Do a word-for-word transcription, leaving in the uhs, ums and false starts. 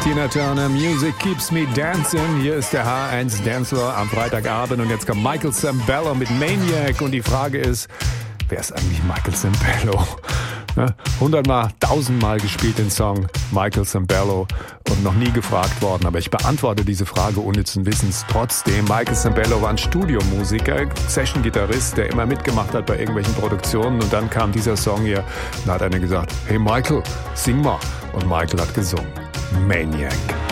Tina Turner, Music Keeps Me Dancing. Hier ist der H eins Dancefloor am Freitagabend und jetzt kommt Michael Sembello mit Maniac. Und die Frage ist, wer ist eigentlich Michael Sembello? Hundertmal, tausendmal gespielt den Song Michael Sembello und noch nie gefragt worden. Aber ich beantworte diese Frage unnützen Wissens trotzdem. Michael Sembello war ein Studiomusiker, Session-Gitarrist, der immer mitgemacht hat bei irgendwelchen Produktionen. Und dann kam dieser Song hier und hat einer gesagt, hey Michael, sing mal. Und Michael hat gesungen. Maniac.